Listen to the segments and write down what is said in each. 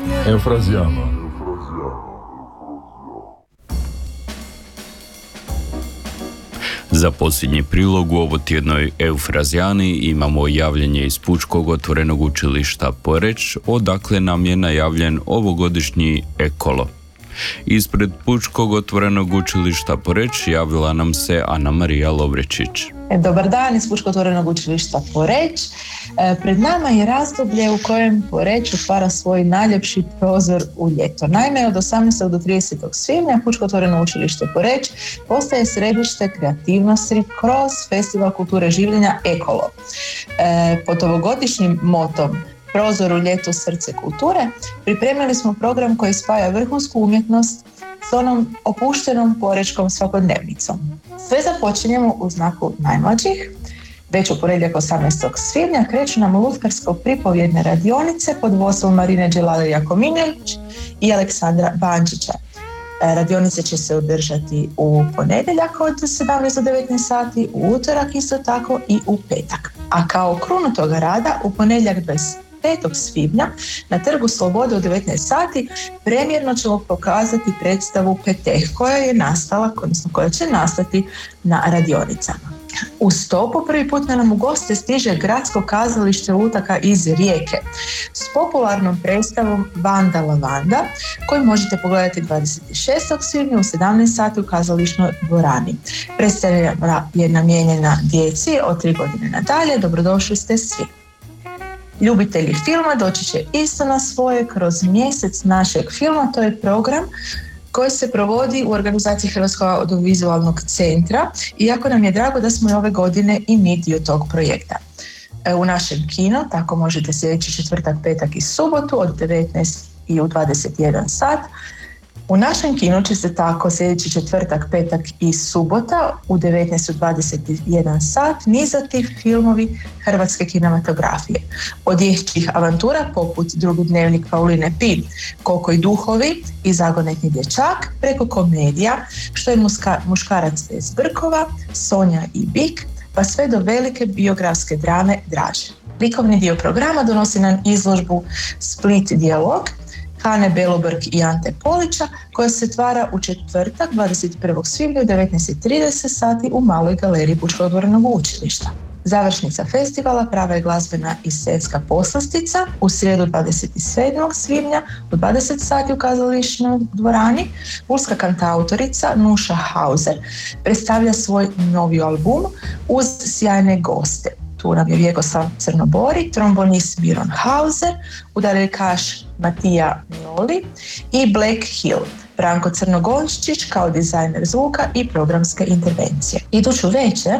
Eufrazijama. Za posljednji prilog u ovotjednoj Eufrazijani imamo javljanje iz Pučkog otvorenog učilišta Poreč, odakle nam je najavljen ovogodišnji Ekolo. Ispred Pučkog otvorenog učilišta Poreč javila nam se Ana Marija Lovrečić. Dobar dan iz Pučkog otvorenog učilišta Poreč. Pred nama je razdoblje u kojem Poreč otvara svoj najljepši prozor u ljeto. Naime, od 18. do 30. svibnja Pučko otvoreno učilište Poreč postaje središte kreativnosti kroz Festival kulture življenja Ekolo. Pod ovogodišnjim motom Prozor u ljetu srce kulture pripremili smo program koji spaja vrhunsku umjetnost s onom opuštenom porečkom svakodnevnicom. Sve započinjemo u znaku najmlađih. Već u ponedjeljak 18. svibnja kreću nam lutkarsko-pripovjedne radionice pod vodstvom Marine Đelale-Jakominjelić i Aleksandra Bančića. Radionice će se održati u ponedjeljak od 17 do 19 sati, u utorak isto tako i u petak. A kao krunu toga rada u ponedjeljak 5. svibnja na Trgu Slobode u 19 sati premijerno ćemo pokazati predstavu Peteh koja će nastati na radionicama. Uz to po prvi put nam u goste stiže Gradsko kazalište lutaka iz Rijeke s popularnom predstavom Vanda Lavanda koju možete pogledati 26. svibnja u 17 sati u kazališnoj dvorani. Predstava je namijenjena djeci od 3 godine nadalje. Dobrodošli ste svi. Ljubitelji filma doći će isto na svoje kroz mjesec našeg filma. To je program koji se provodi u organizaciji Hrvatskog audiovizualnog centra i jako nam je drago da smo i ove godine i mi dio tog projekta. U našem kino tako možete sljedeći četvrtak, petak i subotu od 19 i u 21 sat. U našem kinu će se tako sljedeći četvrtak, petak i subota u 19 i 21 sat nizati filmovi hrvatske kinematografije. Od dječjih avantura poput Drugi dnevnik Pauline Pin, Koko i duhovi i Zagonetni dječak, preko komedija što je Muškarac bez brkova, Sonja i Bik, pa sve do velike biografske drame Draže. Likovni dio programa donosi nam izložbu Split dijalog Hane Belobrg i Ante Polića koja se otvara u četvrtak 21. svibnja u 19:30 sati u Maloj galeriji Pučkog otvorenog učilišta. Završnica festivala prava je glazbena i scenska poslastica u srijedu 27. svibnja u 20 sati u kazališnoj dvorani. Pulska kantautorica Nuša Hauser predstavlja svoj novi album uz sjajne goste. Tu nam je Vjekoslav Crnobori, trombonist Miron Hauser, udarikaš Matija Njoli i Black Hill, Branko Crnogonščić kao dizajner zvuka i programske intervencije. Iduću večer,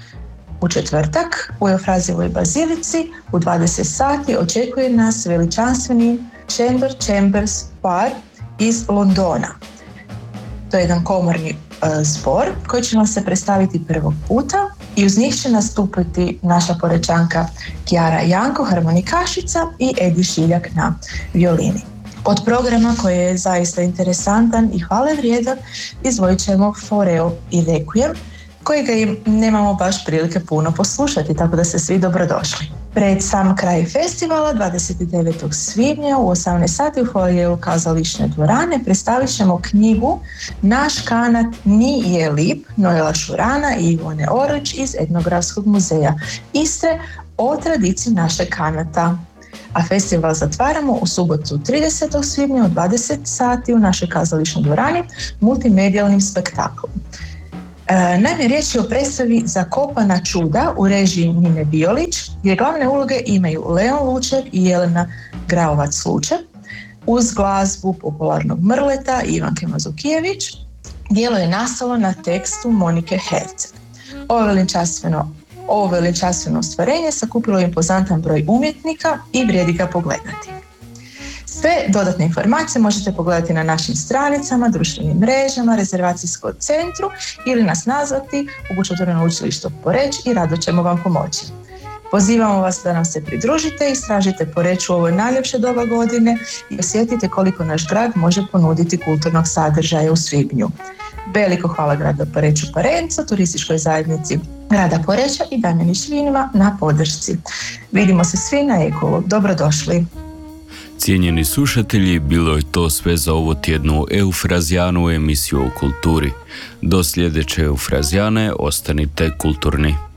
u četvrtak, u Eufrazijevoj bazilici u 20 sati očekuje nas veličanstveni Chamber Chambers par iz Londona. To je jedan komorni zbor koji će nam se predstaviti prvog puta i uz njih će nastupiti naša Porečanka Kjara Janko, harmonikašica i Edi Šiljak na violini. Od programa koji je zaista interesantan i hvale vrijedan izdvojit ćemo Foreo i Requiem, kojega im nemamo baš prilike puno poslušati, tako da ste svi dobrodošli. Pred sam kraj festivala 29. svibnja u 18 sati u foajeu kazališne dvorane predstavit ćemo knjigu Naš kanat ni je lip Noela Šurana i Ivone Oroć iz Etnografskog muzeja Istre o tradiciji našeg kanata. A festival zatvaramo u subotu 30. svibnja u 20 sati u našoj kazališnoj dvorani multimedijalnim spektaklom. Naime, riječ je o predstavi Zakopana čuda u režiji Nine Biolić, gdje glavne uloge imaju Leon Lučev i Jelena Graovac-Lučev, uz glazbu popularnog Mrleta i Ivanke Mazukijević. Djelo je nastalo na tekstu Monike Herceg. Ovo veličanstveno ostvarenje sakupilo je impozantan broj umjetnika i vrijedi ga pogledati. Sve dodatne informacije možete pogledati na našim stranicama, društvenim mrežama, rezervacijskom centru ili nas nazvati u Pučko otvoreno učilište Poreč i rado ćemo vam pomoći. Pozivamo vas da nam se pridružite i istražite Poreč u ovoj najljepše doba godine i osjetite koliko naš grad može ponuditi kulturnog sadržaja u svibnju. Veliko hvala gradu Poreču Parenco, turističkoj zajednici grada Poreča i Damjani Švinima na podršci. Vidimo se svi na Ekolu. Dobrodošli. Cijenjeni slušatelji, bilo je to sve za ovo tjednu Eufrazijanu emisiju o kulturi. Do sljedeće Eufrazijane ostanite kulturni.